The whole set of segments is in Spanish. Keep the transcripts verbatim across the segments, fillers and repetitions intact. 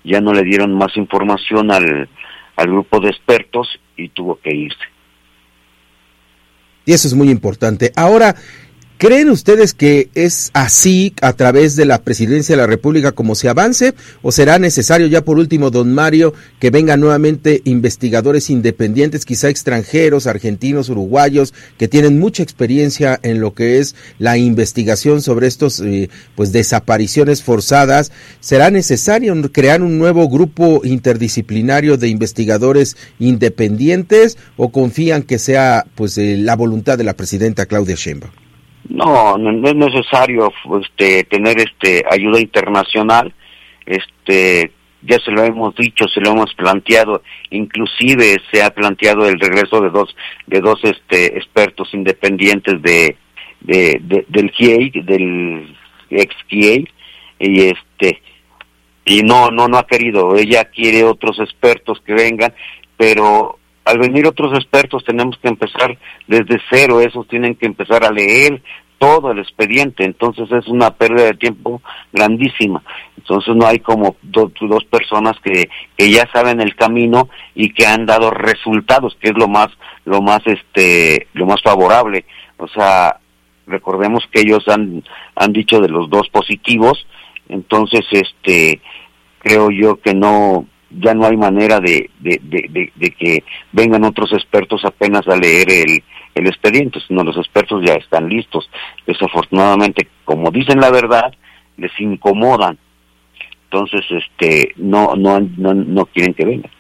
ya no le dieron más información al, al grupo de expertos y tuvo que irse. Y eso es muy importante. Ahora, ¿creen ustedes que es así a través de la Presidencia de la República como se avance? ¿O será necesario ya por último, don Mario, que vengan nuevamente investigadores independientes, quizá extranjeros, argentinos, uruguayos, que tienen mucha experiencia en lo que es la investigación sobre estos eh, pues desapariciones forzadas? ¿Será necesario crear un nuevo grupo interdisciplinario de investigadores independientes o confían que sea pues eh, la voluntad de la presidenta Claudia Sheinbaum? No, no es necesario este tener este ayuda internacional. Este ya se lo hemos dicho, se lo hemos planteado, inclusive se ha planteado el regreso de dos de dos este expertos independientes de de, de del G I E I, del ex G I E I, y este y no no no ha querido. Ella quiere otros expertos que vengan, pero al venir otros expertos tenemos que empezar desde cero, esos tienen que empezar a leer todo el expediente, entonces es una pérdida de tiempo grandísima. Entonces no hay como do, dos personas que, que ya saben el camino y que han dado resultados, que es lo más lo más este lo más favorable. O sea, recordemos que ellos han han dicho de los dos positivos, entonces este creo yo que no ya no hay manera de, de, de, de, de que vengan otros expertos apenas a leer el, el expediente, sino los expertos ya están listos. Desafortunadamente, como dicen la verdad, les incomodan. Entonces, este, no, no, no, no quieren que vengan.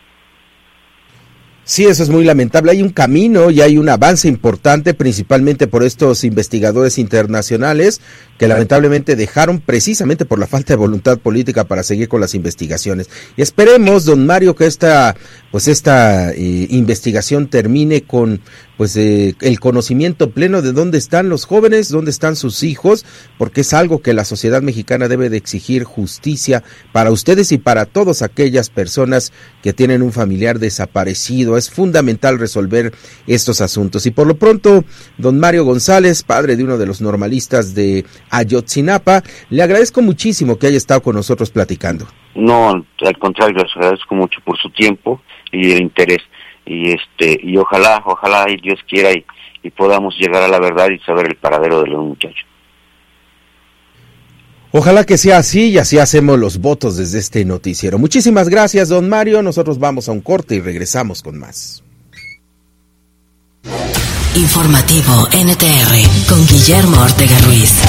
Sí, eso es muy lamentable. Hay un camino y hay un avance importante, principalmente por estos investigadores internacionales que lamentablemente dejaron precisamente por la falta de voluntad política para seguir con las investigaciones. Y esperemos, don Mario, que esta, pues esta eh, investigación termine con pues eh, el conocimiento pleno de dónde están los jóvenes, dónde están sus hijos, porque es algo que la sociedad mexicana debe de exigir justicia para ustedes y para todas aquellas personas que tienen un familiar desaparecido. Es fundamental resolver estos asuntos. Y por lo pronto, don Mario González, padre de uno de los normalistas de Ayotzinapa, le agradezco muchísimo que haya estado con nosotros platicando. No, al contrario, les agradezco mucho por su tiempo y el interés. Y este y ojalá, ojalá y Dios quiera y, y podamos llegar a la verdad y saber el paradero de los muchachos. Ojalá que sea así y así hacemos los votos desde este noticiero. Muchísimas gracias, don Mario. Nosotros vamos a un corte y regresamos con más. Informativo N T R con Guillermo Ortega Ruiz.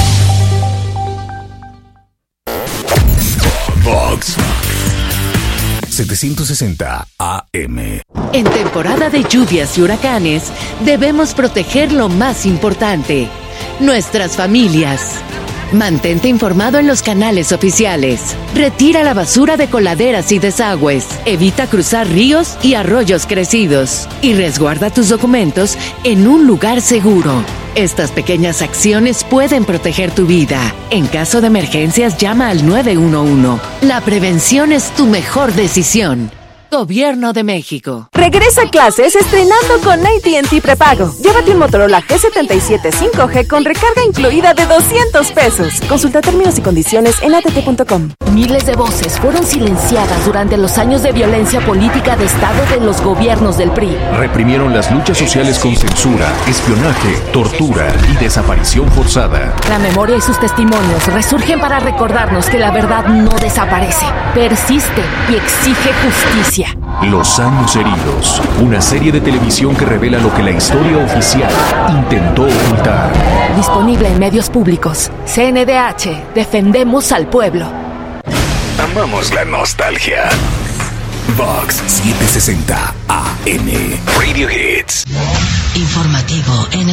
Vox setecientos sesenta A M. En temporada de lluvias y huracanes, debemos proteger lo más importante, nuestras familias. Mantente informado en los canales oficiales. Retira la basura de coladeras y desagües. Evita cruzar ríos y arroyos crecidos. Y resguarda tus documentos en un lugar seguro. Estas pequeñas acciones pueden proteger tu vida. En caso de emergencias, llama al nueve uno uno. La prevención es tu mejor decisión. Gobierno de México. Regresa a clases estrenando con A T and T Prepago. Llévate un Motorola G setenta y siete cinco G con recarga incluida de doscientos pesos. Consulta términos y condiciones en a t t punto com. Miles de voces fueron silenciadas durante los años de violencia política de Estado de los gobiernos del P R I. Reprimieron las luchas sociales con censura, espionaje, tortura y desaparición forzada. La memoria y sus testimonios resurgen para recordarnos que la verdad no desaparece, persiste y exige justicia. Los años heridos, una serie de televisión que revela lo que la historia oficial intentó ocultar. Disponible en medios públicos. C N D H, defendemos al pueblo. Amamos la nostalgia. Vox setecientos sesenta A M. Radio Hits. Informativo N